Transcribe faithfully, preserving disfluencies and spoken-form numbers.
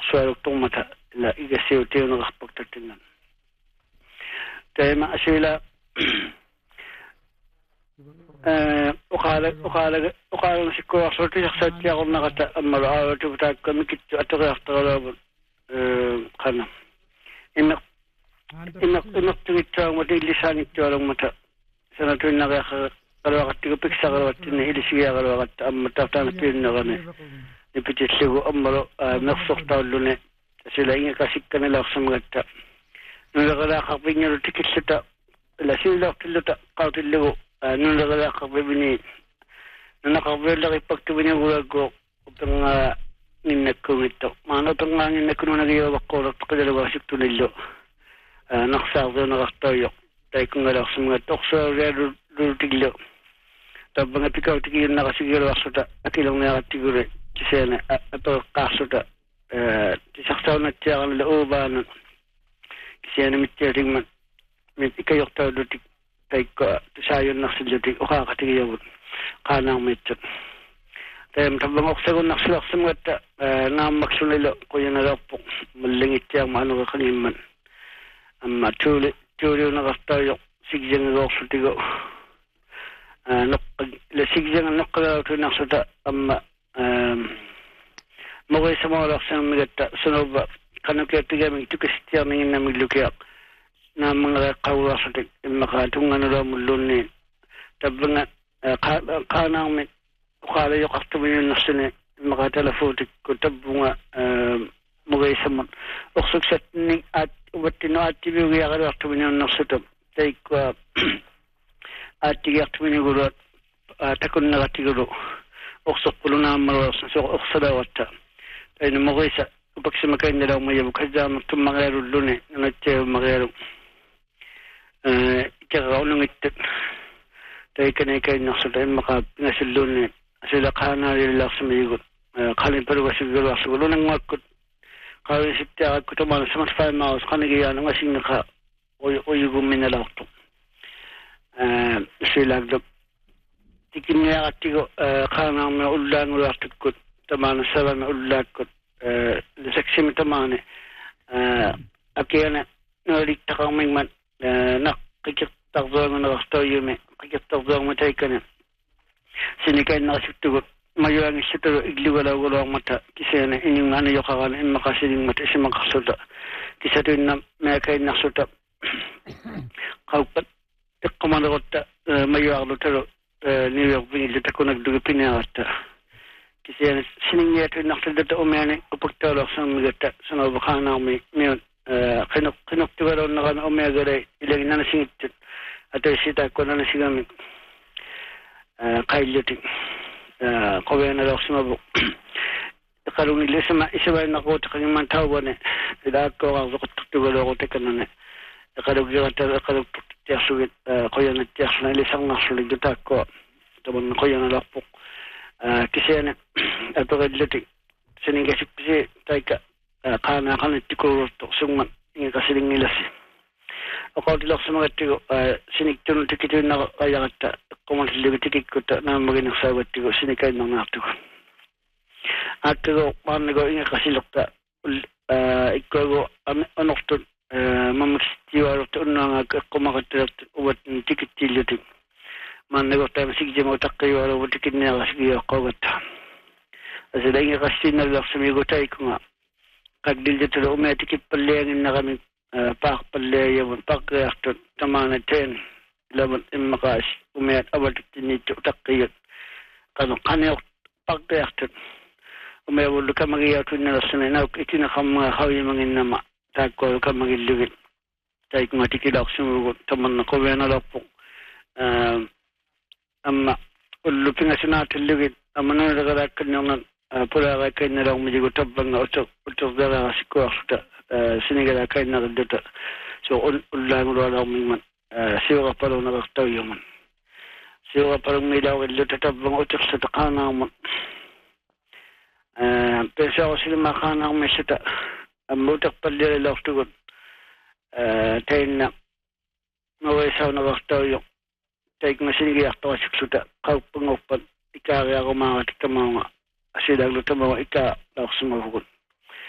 suara tumata la igasiu teo na kapagtatinan. Kaya maasila ukala ukala ukala na sikura sorti saksa tiya ko nakata amalo awa tubutak kami kitu ato kaya aktarabon kana. Inak inak inak tungitang mati lisan itu orang mata. Sana tuin nakaka kalau katigo piksa kalau katina ilisiya kalau kat amata tang tuin nakane. Ipitit sigo amalo naksok taulune sila inga kasik kanila samgata. Nulagala kapinya tikit sita la sila kilota kautiligo nulagala kapibini nanakabela ipagtubini gulago upang ninakko ito. Mano pang ninakko na nagyawa ko at kadalawa basik tulilo. Naksago nakaktayo. Tayo kung galak sa mga tokso redo rutiglo. Tapos nga pikaw tigil nakasiguro asuta akilang nakatiguro kisena ato kasuta. Tisaksaw na tiya kan looban kisena mityaring man mit ikayok tayo dutik tayo ka tisayon naksilyotik o kakatigayaw kanang mityo. Tayo matabang oksagon naksilak sa mga ta na maksunilo kuya na rapok malingit tiya maano ka kaniman. Amma tuli tuli nakastayo sigjeng roksutigo. La sigjeng nakalaw to naksuta amma Mogay sa mga laksang magata sunoba kanang kaya tigaming tukistya mingin na miglukyak na mga kawasat makatungan na mulun ni tabang kanang may ukala yung kaktumin yung nasune makatalafotik ko tabunga mogay sa mga uksuksat ni at ubatino at tibig yakar kaktumin yung nasutab tay ko at tigak tumin yung gulot takon na katiguro uksok pulo na malas so uksadawata ay namagay sa kapag sumakay nila umayaw kasi magtong magayaro doon eh nangatyaw magayaro ikakaw nang itit tayo kanay-kay nakasal tayo makapinasil doon eh sila kahana nila sa mayigot kalin pero kasi siguro siguro nang makot kalin sitya ko tamang sa mas five miles kanigaya nang asing naka uyugumin na lang ito sila agdap tikin niya katigo kanang may ulan ulat ko tamana saban ullakot eh seksimi tamane eh akena nolik takang mingman nak kikit takdong na rastoyo me kikit takdong matay kana sinikay na situgot mayuang situgo igliwala wala mata kisena ining ano yo kakan in makasiling mata si makasuda kisatu na may na suta kaupat komando ta mayuang lo tero New York binilita ko nagdugo pinata Kasi siningya ito naksadata umyan upagtalak sa mga sa nabakang namin ngayon kinuktiwala na ka na umyaga rin ilang na nasingit at ay sita ko na nasigamit kailyoting kawaya na lang sa mabuk karong ilis isabay na ko takang man tawa na ilag ko ang kuktiwala ko teka na na karong gata karong tiyasugit kaya na tiyas na ilisang nasulig dita ko taman na kaya na lapok Kasi na ato kadlati sining kasi kasi tayo kana kana tiko to sungman inga kasi ling nilas ako dilak sa mga tiko sinig tuno tikito na kaya kata kumansili tikik ko ta na maging sabat tiko sinikay ng nato at ko panago inga kasi lokta ikaw anok to mamastiwa to na kumakatirat ubat tikit tilutin man nego tayo sige mo takyo wala utikin niya kasi ako gata kasi dahil kasi nalak sumigo tayo ko nga kagdil dito na umetikip palengin na kami pak paleyo pak reaktor tamana ten laban imakas umet abad tinito takyo kano kanyo pak reaktor umewul ka magiyaw na sana na itinakam mga hawi mangin nama tagko ka magilugit tayo ko matikilak sumigo taman na ko na lapok amma ullu pinga sinatul ligit amana daga kanna pula ga kanna raw mi jigo tabbanga oto oto daga sikko afta sinigala kanna data so ulla ngro raw mi man siwa palo na taw yaman siwa palo mi daw ullu tabbanga oto sa takana man pesa o silma kana mi sita amma tak palle la aftu tayna naway sa na taw yo Tayo nga sinigiyak to kasi suta kaupangopan ikari ako mga titamang asilang lutamang ika daw sumahugot.